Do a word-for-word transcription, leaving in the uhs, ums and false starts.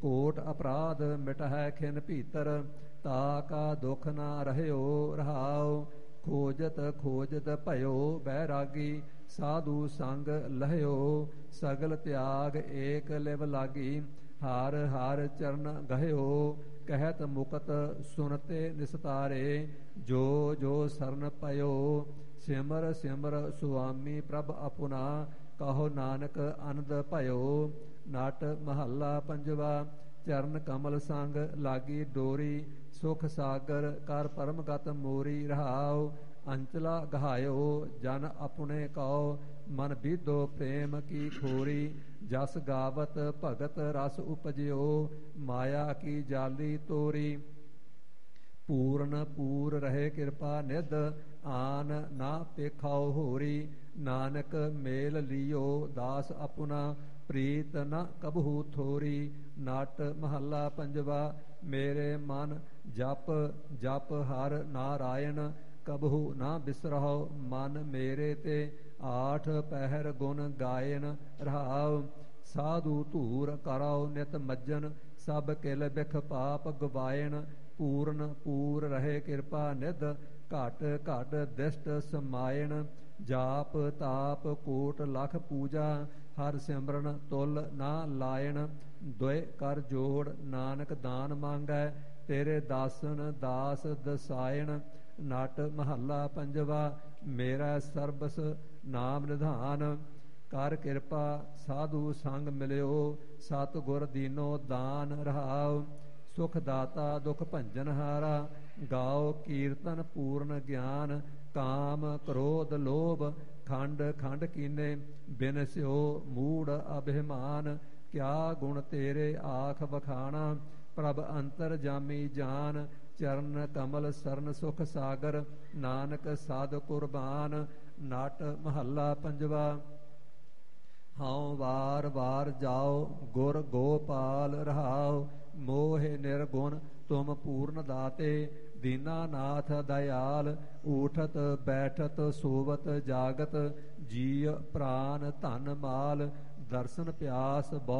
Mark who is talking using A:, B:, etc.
A: ਕੋਟ ਅਪਰਾਧ ਮਿਟਹਿ ਖਿਨ ਭੀਤਰ, ਤਾ ਕਾ ਦੁਖ ਨਾ ਰਹਿਓ ਰਹਾਉ। ਖੋਜਤ ਖੋਜਤ ਭਇਓ ਬੈਰਾਗੀ, ਸਾਧੂ ਸੰਗ ਲਹਿਓ। ਸਗਲ ਤਿਆਗ ਏਕ ਲਿਵ ਲਾਗੀ, ਹਰ ਹਰ ਚਰਨ ਗਹਿਓ। ਕਹਿਤ ਮੁਕਤ ਸੁਨਤੇ ਨਿਸਤਾਰੇ, ਜੋ ਜੋ ਸਰਨ ਪਇਓ। ਸਿਮਰ ਸਿਮਰ ਸੁਆਮੀ ਪ੍ਰਭ ਆਪੁਨਾ, ਕਹੋ ਨਾਨਕ ਅਨੰਦ ਭਇਓ। ਨਟ ਮਹੱਲਾ ਪੰਜਵਾ। ਚਰਨ ਕਮਲ ਸੰਗ ਲਾਗੀ ਡੋਰੀ, ਸੁਖ ਸਾਗਰ ਕਰ ਪਰਮਗਤ ਮੋਰੀ ਰਹਾਉ। ਅੰਚਲਾ ਗਹਾਇਓ ਜਨ ਆਪਣੇ ਕਉ, ਮਨ ਬੀਧੋ ਪ੍ਰੇਮ ਕੀ ਖੋਰੀ। ਜਸ ਗਾਵਤ ਭਗਤ ਰਸ ਉਪਜਿਓ, ਮਾਇਆ ਕੀ ਜਾਲੀ ਤੋਰੀ। ਪੂਰਨ ਪੂਰ ਰਹੇ ਕਿਰਪਾ ਨਿਧ, ਆਨ ਨਾ ਪੇਖਾਓ ਹੋਰੀ। ਨਾਨਕ ਮੇਲ ਲਿਓ ਦਾਸ ਆਪੁਨਾ, ਪ੍ਰੀਤ ਨ ਕਬਹੂ ਥੋਰੀ। ਨਟ ਮਹੱਲਾ ਪੰਜਵਾ। ਮੇਰੇ ਮਨ ਜਪ ਜਪ ਹਰ ਨਾਰਾਇਣ, ਕਬਹੂ ਨਾ ਬਿਸਰਹੁ ਮਨ ਮੇਰੇ ਤੇ। ਆਠ ਪਹਿਰ ਗੁਣ ਗਾਇਨ ਰਹਾਉ, ਸਾਧੂ ਧੂਰ ਕਰਉ ਨਿਤ ਮੱਜਨ। ਸਭ ਕਿਲ ਬਿਖ ਪਾਪ ਗਵਾਇਨ, ਪੂਰਨ ਪੂਰ ਰਹੇ ਕਿਰਪਾ ਨਿਧ। ਘਟ ਘਟ ਦਿਸ਼ਟ ਸਮਾਇਣ, ਜਾਪ ਤਾਪ ਕੋਟ ਲਖ ਪੂਜਾ। ਹਰ ਸਿਮਰਨ ਤੁਲ ਨਾ ਲਾਇਣ, ਦੁਇ ਕਰ ਜੋੜ ਨਾਨਕ ਦਾਨ ਮੰਗੈ। ਤੇਰੇ ਦਾਸਨ ਦਾਸ ਦਸਾਇਣ। ਨਟ ਮਹੱਲਾ ਪੰਜਵਾ। ਮੇਰਾ ਸਰਬਸ ਨਾਮ ਨਿਧਾਨ, ਕਰ ਕਿਰਪਾ ਸਾਧੂ ਸੰਗ ਮਿਲਿਓ। ਸਤ ਗੁਰ ਦੀਨੋ ਦਾਨ ਰਹਾਉ, ਸੁਖ ਦਾਤਾ ਦੁਖ ਭੰਜਨ ਹਾਰਾ। ਗਾਓ ਕੀਰਤਨ ਪੂਰਨ ਗਿਆਨ, ਕਾਮ ਕ੍ਰੋਧ ਲੋਭ ਖੰਡ ਖੰਡ ਕੀਨੇ। ਬਿਨਸਿਓ ਮੂੜ ਅਭਿਮਾਨ, ਕਿਆ ਗੁਣ ਤੇਰੇ ਆਖ ਵਖਾਣਾ। ਪ੍ਰਭ ਅੰਤਰ ਜਾਮੀ ਜਾਨ, ਚਰਨ ਕਮਲ ਸਰਨ ਸੁਖ ਸਾਗਰ। ਨਾਨਕ ਸਾਧ ਕੁਰਬਾਨ। ਨਟ ਮਹੱਲਾ ਪੰਜਵਾ। ਹਉ ਵਾਰ ਵਾਰ ਜਾਓ ਗੁਰ ਗੋਪਾਲ ਰਹਾਉ। ਮੋਹਿ ਨਿਰਗੁਣ ਤੁਮ ਪੂਰਨ ਦਾਤੇ, ਦੀਨਾਨਾਥ ਦਇਆਲ। ਊਠਤ ਬੈਠਤ ਸੋਵਤ ਜਾਗਤ, ਜੀਅ ਪ੍ਰਾਨ ਧਨ ਮਾਲ। ਦਰਸ਼ਨ ਪਿਆਸ